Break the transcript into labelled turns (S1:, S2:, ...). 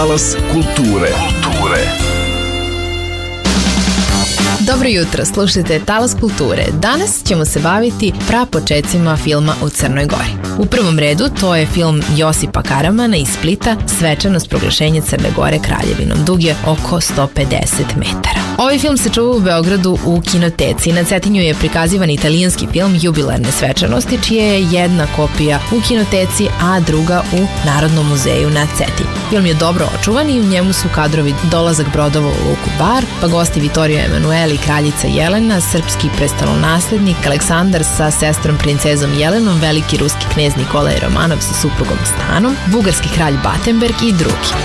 S1: Talas kulture.
S2: Dobro jutro, slušajte Talas kulture. Danas ćemo se baviti prapočecima filma u Crnoj Gori. U prvom redu to je film Josipa Karamana iz Splita, Svečanost proglašenja Crne Gore kraljevinom. Dug je oko 150 metara. Ovaj film se čuva u Beogradu u kinoteci. Na Cetinju je prikazivan italijanski film Jubilarne svečanosti, čija je jedna kopija u kinoteci, a druga u Narodnom muzeju na Cetinju. Film je dobro očuvan i u njemu su kadrovi dolazak brodova u luku Bar, pa gosti Vitoriju Emanuel i kraljica Jelena, srpski prestolonaslednik Aleksandar sa sestrom princezom Jelenom, veliki ruski knez Nikolaj Romanov sa suprugom Stanom, bugarski kralj Batenberg i drugi.